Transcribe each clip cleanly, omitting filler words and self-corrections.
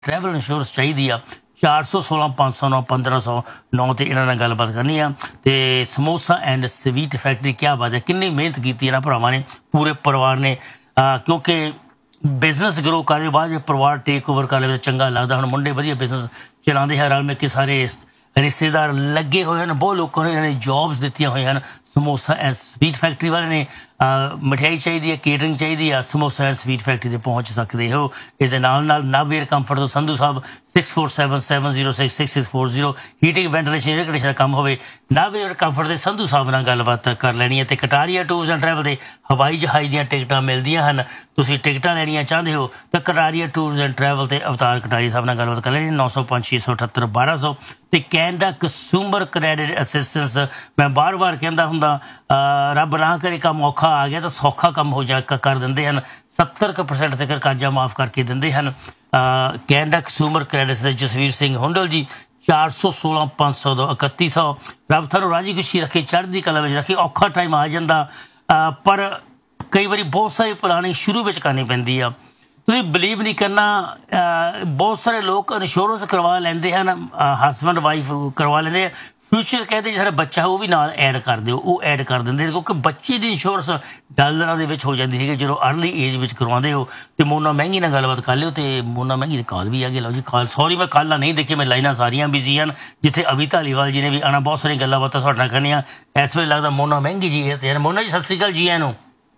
Travel insurance चाहिए आ 416 509 1509 ਤੇ ਇਹਨਾਂ ਨਾਲ ਗੱਲਬਾਤ ਕਰਨੀ ਆ ਤੇ ਸਮੋਸਾ ਐਂਡ ਸਵੀਟ ਫੈਕਟਰੀ ਕੀ ਬਾਤ ਹੈ ਕਿੰਨੀ ਮਿਹਨਤ ਕੀਤੀ ਇਹਨਾਂ ਭਰਾਵਾਂ ਨੇ ਪੂਰੇ ਪਰਿਵਾਰ ਨੇ ਕਿਉਂਕਿ ਬਿਜ਼ਨਸ ਗਰੋ ਕਰਨ ਦੇ ਬਾਅਦ ਪਰਿਵਾਰ ਟੇਕ ਓਵਰ ਕਰ ਲਵੇ ਚੰਗਾ ਲੱਗਦਾ ਹੁਣ ਮੁੰਡੇ ਵਧੀਆ ਬਿਜ਼ਨਸ ਚਲਾਉਂਦੇ ਹੈ ਰਲ ਮਿਲ ਕੇ ਸਾਰੇ ਰਿਸ਼ਤੇਦਾਰ ਲੱਗੇ ਹੋਏ ਹਨ ਬਹੁਤ ਲੋਕਾਂ ਨੇ ਇਹਨਾਂ ਨੇ ਜੌਬਸ ਦਿੱਤੀਆਂ ਹੋਈਆਂ ਹਨ ਸਮੋਸਾ ਐਂਡ ਸਵੀਟ ਫੈਕਟਰੀ ਵਾਲੇ ਨੇ ਮਠਿਆਈ ਚਾਹੀਦੀ ਹੈ ਕੇਟਰਿੰਗ ਚਾਹੀਦੀ ਆ ਸਮੋਸਾ ਐਂਡ ਸਵੀਟ ਫੈਕਟਰੀ ਤੇ ਪਹੁੰਚ ਸਕਦੇ ਹੋ ਇਸ ਦੇ ਨਾਲ ਨਵ ਏਅਰ ਕੰਫਰਟ ਤੋਂ ਸੰਧੂ ਸਾਹਿਬ 6477066640 ਹੀਟਿੰਗ ਵੈਂਟੀਲੇਸ਼ਨ ਏਅਰ ਕੰਡੀਸ਼ਨ ਦਾ ਕੰਮ ਹੋਵੇ ਨਵ ਏਅਰ ਕੰਫਰਟ ਦੇ ਸੰਧੂ ਸਾਹਿਬ ਨਾਲ ਗੱਲਬਾਤ ਕਰ ਲੈਣੀ ਹੈ ਤੇ ਕਟਾਰੀਆ ਟੂਰਸ ਐਂਡ ਟਰੈਵਲ ਦੇ ਹਵਾਈ ਜਹਾਜ਼ ਦੀਆਂ ਟਿਕਟਾਂ ਮਿਲਦੀਆਂ ਹਨ ਤੁਸੀਂ ਟਿਕਟਾਂ ਲੈਣੀਆਂ ਚਾਹੁੰਦੇ ਹੋ ਤਾਂ ਕਟਾਰੀਆ ਟੂਰਸ ਐਂਡ ਟਰੈਵਲ ਤੇ ਅਵਤਾਰ ਕਟਾਰੀਆ ਸਾਹਿਬ ਨਾਲ ਗੱਲਬਾਤ ਕਰ ਲੈਣੀ 905 678 1200 ਤੇ ਕੈਨੇਡਾ ਕੰਜ਼ਿਊਮਰ ਕ੍ਰੈਡਿਟ ਅਸਿਸਟੈਂਸ ਮੈਂ ਬਾਰ-ਬਾਰ ਕਹਿੰਦਾ ਹੁੰਦਾ ਰੱਬ ਨਾ ਕਰੇ ਕੰਮ ਔਖਾ ਆ ਗਿਆ ਤਾਂ ਸੌਖਾ ਕੰਮ ਹੋ ਜਾ ਕਰ ਦਿੰਦੇ ਹਨ 70% ਤੱਕ ਕਰਜ਼ਾ ਮਾਫ ਕਰਕੇ ਦਿੰਦੇ ਹਨ ਕੈਨੇਡਾ ਕੰਜ਼ਿਊਮਰ ਕ੍ਰੈਡਿਟ ਦੇ ਜਸਵੀਰ ਸਿੰਘ ਹੁੰਡਲ ਜੀ 416 500 3100 ਰੱਬ ਤੁਹਾਨੂੰ ਰਾਜੀ ਖੁਸ਼ੀ ਰੱਖੇ ਚੜ੍ਹਦੀ ਕਲਾ ਵਿੱਚ ਰੱਖੇ ਔਖਾ ਟਾਈਮ ਆ ਜਾਂਦਾ ਪਰ ਕਈ ਵਾਰੀ ਬਹੁਤ ਸਾਰੀ ਪਲਾਨਿੰਗ ਸ਼ੁਰੂ ਵਿੱਚ ਕਰਨੀ ਪੈਂਦੀ ਆ ਤੁਸੀਂ ਬਿਲੀਵ ਨਹੀਂ ਕਰਨਾ ਬਹੁਤ ਸਾਰੇ ਲੋਕ ਇੰਸ਼ੋਰੈਂਸ ਕਰਵਾ ਲੈਂਦੇ ਹਨ ਹਸਬੈਂਡ ਵਾਈਫ ਕਰਵਾ ਲੈਂਦੇ ਆ ਫਿਊਚਰ ਕਹਿੰਦੇ ਜਿਹੜਾ ਬੱਚਾ ਉਹ ਵੀ ਨਾਲ ਐਡ ਕਰ ਦਿਓ ਉਹ ਐਡ ਕਰ ਦਿੰਦੇ ਕਿਉਂਕਿ ਬੱਚੇ ਦੀ ਇੰਸ਼ੋਰੈਂਸ ਡਾਲਰਾਂ ਦੇ ਵਿੱਚ ਹੋ ਜਾਂਦੀ ਹੈਗੀ ਜਦੋਂ ਅਰਲੀ ਏਜ ਵਿੱਚ ਕਰਵਾਉਂਦੇ ਹੋ ਤੇ ਮੋਨਾ ਮਹਿੰਗੀ ਨਾਲ ਗੱਲਬਾਤ ਕਰ ਲਿਓ ਤੇ ਮੋਨਾ ਮਹਿੰਗੀ ਦੀ ਕਾਲ ਵੀ ਆ ਗਈ ਲਓ ਜੀ ਕਾਲ ਸੌਰੀ ਮੈਂ ਕਾਲਾਂ ਨਹੀਂ ਦੇਖੀ ਮੈਂ ਲਾਈਨਾਂ ਸਾਰੀਆਂ ਬਿਜ਼ੀ ਹਨ ਜਿੱਥੇ ਅਭੀ ਧਾਲੀਵਾਲ ਜੀ ਨੇ ਵੀ ਆਉਣਾ ਬਹੁਤ ਸਾਰੀਆਂ ਗੱਲਾਂ ਬਾਤਾਂ ਤੁਹਾਡੇ ਨਾਲ ਕਰਨੀਆਂ ਇਸ ਵੇਲੇ ਲੱਗਦਾ ਮੋਨਾ ਮਹਿੰਗੀ ਜੀ ਹੈ ਤੇ ਮੋਨਾ ਜੀ ਸਤਿ ਸ਼੍ਰੀ ਅਕਾਲ ਜੀ ਇਹਨੂੰ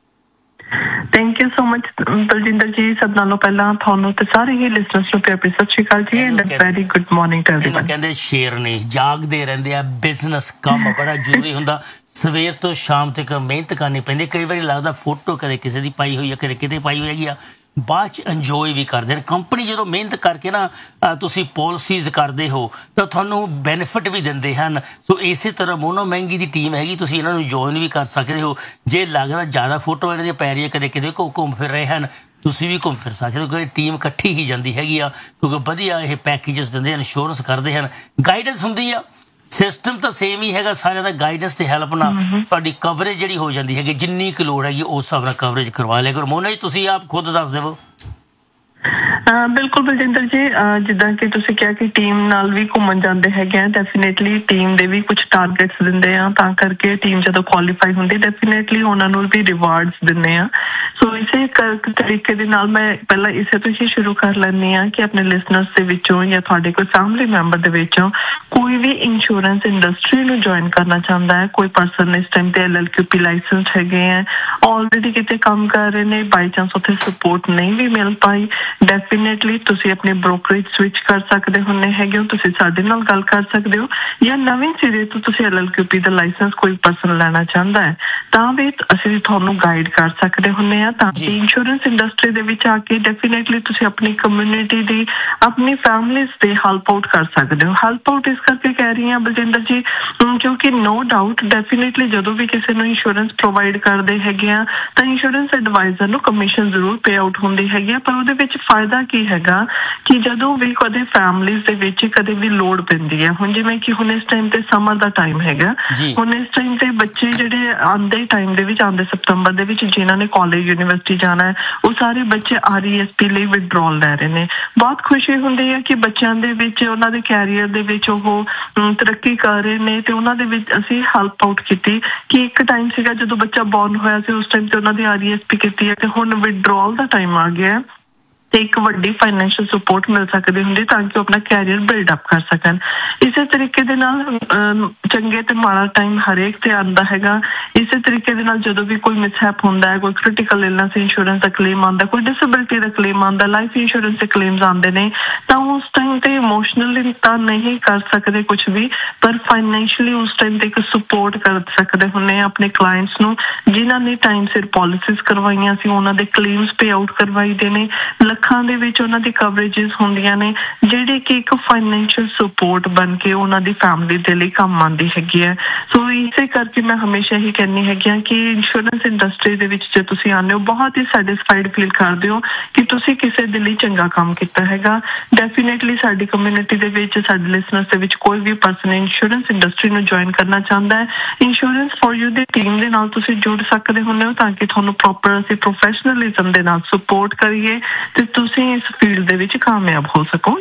thank you so much Baljinder ਜੀ ਸਭ ਨਾਲੋਂ ਪਹਿਲਾਂ ਤੁਹਾਨੂੰ ਤੇ ਸਾਰੇ ਹੀ ਲਿਸਨਰਸ ਨੂੰ ਪਿਆਰ ਸਤਿ ਸ਼੍ਰੀ ਅਕਾਲ ਜੀ and very good morning to everyone ਕਹਿੰਦੇ ਸ਼ੇਰ ਨੇ ਜਾਗਦੇ ਰਹਿੰਦੇ ਆ ਬਿਜ਼ਨਸ ਕੰਮ ਬੜਾ ਜ਼ਰੂਰੀ ਹੁੰਦਾ ਸਵੇਰ ਤੋਂ ਸ਼ਾਮ ਤੱਕ ਮਿਹਨਤ ਕਰਨੀ ਪੈਂਦੀ ਕਈ ਵਾਰੀ ਲੱਗਦਾ ਫੋਟੋ ਕਦੇ ਕਿਸੇ ਦੀ ਪਾਈ ਹੋਈ ਆ ਕਦੇ ਕਿਤੇ ਪਾਈ ਹੋਈ ਹੈਗੀ ਆ ਬਾਅਦ 'ਚ ਇੰਜੋਏ ਵੀ ਕਰਦੇ ਨੇ ਕੰਪਨੀ ਜਦੋਂ ਮਿਹਨਤ ਕਰਕੇ ਨਾ ਤੁਸੀਂ ਪੋਲਿਸੀਜ਼ ਕਰਦੇ ਹੋ ਤਾਂ ਤੁਹਾਨੂੰ ਬੈਨੀਫਿਟ ਵੀ ਦਿੰਦੇ ਹਨ ਸੋ ਇਸੇ ਤਰ੍ਹਾਂ ਮੋਨੋ ਮਹਿੰਗੀ ਦੀ ਟੀਮ ਹੈਗੀ ਤੁਸੀਂ ਇਹਨਾਂ ਨੂੰ ਜੁਆਇਨ ਵੀ ਕਰ ਸਕਦੇ ਹੋ ਜੇ ਲੱਗਦਾ ਜ਼ਿਆਦਾ ਫੋਟੋ ਇਹਨਾਂ ਦੀਆਂ ਪੈ ਰਹੀ ਹੈ ਕਦੇ ਕਿਤੇ ਘੁੰਮ ਫਿਰ ਰਹੇ ਹਨ ਤੁਸੀਂ ਵੀ ਘੁੰਮ ਫਿਰ ਸਕਦੇ ਹੋ ਕਿਉਂਕਿ ਟੀਮ ਇਕੱਠੀ ਹੀ ਜਾਂਦੀ ਹੈਗੀ ਆ ਕਿਉਂਕਿ ਵਧੀਆ ਇਹ ਪੈਕੇਜਸ ਦਿੰਦੇ ਇੰਸ਼ੋਰੈਂਸ ਕਰਦੇ ਹਨ ਗਾਈਡੈਂਸ ਹੁੰਦੀ ਆ ਸਿਸਟਮ ਤਾਂ ਸੇਮ ਹੀ ਹੈਗਾ ਸਾਰਿਆਂ ਦਾ ਗਾਈਡੈਂਸ ਤੇ ਹੈਲਪ ਨਾਲ ਤੁਹਾਡੀ ਕਵਰੇਜ ਜਿਹੜੀ ਹੋ ਜਾਂਦੀ ਹੈਗੀ ਜਿੰਨੀ ਕੁ ਲੋੜ ਹੈਗੀ ਉਸ ਹਿਸਾਬ ਨਾਲ ਕਵਰੇਜ ਕਰਵਾ ਲਿਆ ਕਰੋ ਮੋਨਾ ਜੀ ਤੁਸੀਂ ਆਪ ਖੁਦ ਦੱਸ ਦੇਵੋ ਬਿਲਕੁਲ ਬਲਜਿੰਦਰ ਜੀ ਜਿੱਦਾਂ ਕਿ ਤੁਸੀਂ ਕਿਹਾ ਕਿ ਟੀਮ ਨਾਲ ਵੀ ਘੁੰਮਣ ਜਾਂਦੇ ਹੈਗੇ ਆ ਡੈਫੀਨੇਟਲੀ ਟੀਮ ਦੇ ਵੀ ਕੁਝ ਟਾਰਗੇਟਸ ਦਿੰਦੇ ਆ ਤਾਂ ਕਰਕੇ ਟੀਮ ਜਦੋਂ ਕੁਆਲੀਫਾਈ ਹੁੰਦੀ ਡੈਫੀਨੇਟਲੀ ਉਹਨਾਂ ਨੂੰ ਵੀ ਰਿਵਾਰਡਸ ਦਿੰਦੇ ਆ ਸੋ ਇਸੇ ਤਰੀਕੇ ਦੇ ਨਾਲ ਮੈਂ ਪਹਿਲਾਂ ਇਸੇ ਤੋਂ ਹੀ ਸ਼ੁਰੂ ਕਰ ਲੈਂਦੀ ਹਾਂ ਕਿ ਆਪਣੇ ਲਿਸਨਰਸ ਦੇ ਵਿੱਚੋਂ ਜਾਂ ਤੁਹਾਡੇ ਕੋਈ ਫੈਮਿਲੀ ਮੈਂਬਰ ਦੇ ਵਿੱਚੋਂ ਕੋਈ ਵੀ ਇੰਸ਼ੋਰੈਂਸ ਇੰਡਸਟਰੀ ਨੂੰ ਜੁਆਇਨ ਕਰਨਾ ਚਾਹੁੰਦਾ ਹੈ ਕੋਈ ਪਰਸਨ ਇਸ ਟਾਈਮ ਤੇ LLQP ਲਾਇਸੈਂਸ ਹੈਗੇ ਆ ਆਲਰੇਡੀ ਕਿਤੇ ਕੰਮ ਕਰ ਰਹੇ ਨੇ ਬਾਈ ਚਾਂਸ ਉੱਥੇ ਸਪੋਰਟ ਨਹੀਂ ਵੀ ਮਿਲ ਪਾਈ ਡੈਫੀਨੇਟਲੀ ਤੁਸੀਂ ਆਪਣੇ ਬ੍ਰੋਕਰੇਜ ਸਵਿਚ ਕਰ ਸਕਦੇ ਹੁੰਦੇ ਹੈਗੇ ਹੋ ਤੁਸੀਂ ਸਾਡੇ ਨਾਲ ਗੱਲ ਕਰ ਸਕਦੇ ਹੋ ਜਾਂ ਨਵੇਂ ਸਿਰੇ ਤੋਂ ਤੁਸੀਂ LLQP ਦਾ ਲਾਇਸੈਂਸ ਕੋਈ ਪਰਸਨ ਲੈਣਾ ਚਾਹੁੰਦਾ ਹੈ ਤਾਂ ਵੀ ਅਸੀਂ ਤੁਹਾਨੂੰ ਗਾਈਡ ਕਰ ਸਕਦੇ ਹੁੰਦੇ ਆ ਤਾਂ ਕਿ ਇੰਸ਼ੋਰੈਂਸ ਇੰਡਸਟਰੀ ਦੇ ਵਿੱਚ ਆ ਕੇ ਡੈਫੀਨੇਟਲੀ ਤੁਸੀਂ ਆਪਣੀ ਕਮਿਊਨਿਟੀ ਦੀ ਆਪਣੀ ਫੈਮਿਲੀਜ਼ ਦੇ ਹੈਲਪ ਆਊਟ ਕਰ ਸਕਦੇ ਹੋ ਹੈਲਪ ਆਊਟ ਇਸ ਕਰਕੇ ਕਹਿ ਰਹੀ ਹਾਂ ਬਲਜਿੰਦਰ ਜੀ ਕਿਉਂਕਿ ਨੋ ਡਾਊਟ ਡੈਫੀਨੇਟਲੀ ਜਦੋਂ ਵੀ ਕਿਸੇ ਨੂੰ ਇੰਸ਼ੋਰੈਂਸ ਪ੍ਰੋਵਾਈਡ ਕਰਦੇ ਹੈਗੇ ਆ ਤਾਂ ਇੰਸ਼ੋਰੈਂਸ ਐਡਵਾਈਜ਼ਰ ਨੂੰ ਕਮਿਸ਼ਨ ਜ਼ਰੂਰ ਪੇ ਆਊਟ ਹੁੰਦੀ ਹੈਗੀ ਆ ਪਰ ਉਹਦੇ ਵਿੱਚ ਫਾਇਦਾ ਕੀ ਹੈਗਾ ਕਿ ਜਦੋਂ ਵੀ ਕਦੇ ਫੈਮਿਲੀਜ਼ ਦੇ ਵਿੱਚ ਕਦੇ ਵੀ ਲੋੜ ਪੈਂਦੀ ਹੈ ਹੁਣ ਜਿਵੇਂ ਕਿ ਹੁਣ ਇਸ ਟਾਈਮ ਤੇ ਸਮਰ ਦਾ ਟਾਈਮ ਹੈਗਾ ਹੁਣ ਇਸ ਟਾਈਮ ਤੇ ਬੱਚੇ ਜਿਹੜੇ ਆਉਂਦੇ ਟਾਈਮ ਦੇ ਵਿੱਚ ਆਉਂਦੇ ਸਤੰਬਰ ਦੇ ਵਿੱਚ ਜਿਨ੍ਹਾਂ ਨੇ ਕਾਲਜ ਯੂਨੀਵਰਸਿਟੀ ਜਾਣਾ ਹੈ ਉਹ ਸਾਰੇ ਬੱਚੇ RESP ਲਈ ਵਿਡਰੋਲ ਲੈ ਰਹੇ ਨੇ ਬਹੁਤ ਖੁਸ਼ੀ ਹੁੰਦੀ ਹੈ ਕਿ ਬੱਚਿਆਂ ਦੇ ਵਿੱਚ ਉਹਨਾਂ ਦੇ ਕੈਰੀਅਰ ਦੇ ਵਿੱਚ ਉਹ ਤਰੱਕੀ ਕਰ ਰਹੇ ਨੇ ਤੇ ਉਹਨਾਂ ਦੇ ਵਿੱਚ ਅਸੀਂ ਹੈਲਪ ਆਊਟ ਕੀਤੀ ਕਿ ਇੱਕ ਟਾਈਮ ਸੀਗਾ ਜਦੋਂ ਬੱਚਾ ਬੌਰਨ ਹੋਇਆ ਸੀ ਉਸ ਟਾਈਮ ਤੇ ਉਹਨਾਂ ਦੀ RESP ਕੀਤੀ ਹੈ ਤੇ ਹੁਣ ਵਿਡਰੋਲ ਦਾ ਟਾਈਮ ਆ ਗਿਆ ਤੇ ਇੱਕ ਵੱਡੀ ਫਾਈਨੈਂਸ਼ੀਅਲ ਸਪੋਰਟ ਮਿਲ ਸਕਦੀ ਹੁੰਦੀ ਤਾਂ ਕਿ ਉਹ ਆਪਣਾ ਕੈਰੀਅਰ ਬਿਲਡ ਅਪ ਕਰ ਸਕਣ ਇਸੇ ਤਰੀਕੇ ਦੇ ਨਾਲ ਚੰਗੇ ਤੇ ਮਾੜਾ ਟਾਈਮ ਹਰੇਕ ਤੇ ਆਉਂਦਾ ਹੈਗਾ ਇਸੇ ਤਰੀਕੇ ਦੇ ਨਾਲ ਜਦੋਂ ਵੀ ਕੋਈ ਮਿਸਹੈਪ ਹੁੰਦਾ ਹੈ ਕੋਈ ਕ੍ਰਿਟੀਕਲ ਇਲਨੈਸ ਇੰਸ਼ੋਰੈਂਸ ਦਾ ਕਲੇਮ ਆਉਂਦਾ ਕੋਈ ਡਿਸੇਬਿਲਿਟੀ ਦਾ ਕਲੇਮ ਆਉਂਦਾ ਲਾਈਫ ਇੰਸ਼ੋਰੈਂਸ ਦੇ ਕਲੇਮਸ ਆਉਂਦੇ ਨੇ ਤਾਂ ਉਸ ਟਾਈਮ ਤੇ ਇਮੋਸ਼ਨਲੀ ਤਾਂ ਨਹੀਂ ਕਰ ਸਕਦੇ ਕੁਝ ਵੀ ਪਰ ਫਾਈਨੈਂਸ਼ੀਅਲੀ ਉਸ ਟਾਈਮ ਤੇ ਇੱਕ ਸਪੋਰਟ ਕਰ ਸਕਦੇ ਹੁੰਦੇ ਆ ਆਪਣੇ ਕਲਾਇੰਟਸ ਨੂੰ ਜਿਨ੍ਹਾਂ ਨੇ ਟਾਈਮ ਸਿਰ ਪਾਲਿਸੀਜ਼ ਕਰਵਾਈਆਂ ਸੀ ਉਹਨਾਂ ਦੇ ਕਲੇਮਸ ਪੇ ਆਊਟ ਕਰਵਾਈਦੇ ਨੇ ਲੱਖਾਂ ਦੇ ਵਿੱਚ ਉਹਨਾਂ ਦੀ ਕਵਰੇਜਸ ਹੁੰਦੀਆਂ ਨੇ ਜਿਹੜੇ ਕਿ ਇੱਕ ਫਾਈਨੈਂਸ਼ੀਅਲ ਸਪੋਰਟ ਬਣ ਕੇ ਉਹਨਾਂ ਦੀ ਫੈਮਿਲੀ ਦੇ ਲਈ ਕੰਮ ਆਉਂਦੀ ਹੈਗੀ ਹੈ ਸੋ ਇਸੇ ਕਰਕੇ ਮੈਂ ਹਮੇਸ਼ਾ ਹੀ ਕਹਿੰਦੀ ਹੈਗੀ ਹਾਂ ਕਿ ਇੰਸ਼ੋਰੈਂਸ ਇੰਡਸਟਰੀ ਦੇ ਵਿੱਚ ਜੇ ਤੁਸੀਂ ਆਉਂਦੇ ਹੋ ਬਹੁਤ ਹੀ ਸੈਟਿਸਫਾਈਡ ਫੀਲ ਕਰਦੇ ਹੋ ਕਿ ਤੁਸੀਂ ਕਿਸੇ ਦੇ ਲਈ ਚੰਗਾ ਕੰਮ ਕੀਤਾ ਹੈਗਾ ਡੈਫੀਨੇਟਲੀ ਸਾਡੀ ਕਮਿਊਨਿਟੀ ਦੇ ਵਿੱਚ ਸਾਡੇ ਲਿਸਨਰਸ ਦੇ ਵਿੱਚ ਕੋਈ ਵੀ ਪਰਸਨ ਇੰਸ਼ੋਰੈਂਸ ਇੰਡਸਟਰੀ ਨੂੰ ਜੁਆਇਨ ਕਰਨਾ ਚਾਹੁੰਦਾ ਹੈ insurance for you the team ਦੇ ਨਾਲ ਤੁਸੀਂ ਜੁੜ ਸਕਦੇ ਹੁੰਦੇ ਹੋ ਤਾਂ ਕਿ ਤੁਹਾਨੂੰ ਪ੍ਰੋਪਰ ਅਸੀਂ ਪ੍ਰੋਫੈਸ਼ਨਲਿਜ਼ਮ ਦੇ ਨਾਲ ਸਪੋਰਟ ਕਰੀਏ ਤੇ ਤੁਸੀਂ ਇਸ ਫੀਲਡ ਦੇ ਵਿੱਚ ਕਾਮਯਾਬ ਹੋ ਸਕੋ।